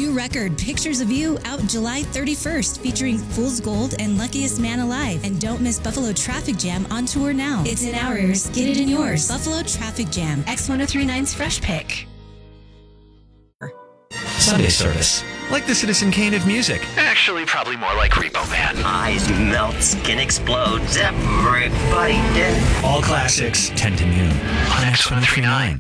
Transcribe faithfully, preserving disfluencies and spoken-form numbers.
New record, Pictures of You, out July thirty-first, featuring Fool's Gold and Luckiest Man Alive. And don't miss Buffalo Traffic Jam on tour now. It's in our ears, get it in yours. Buffalo Traffic Jam, X ten thirty-nine's Fresh Pick. Sunday service. Like the Citizen Kane of music. Actually, probably more like Repo Man. Eyes melt, skin explodes, everybody dead. All classics, ten to noon on X ten thirty-nine.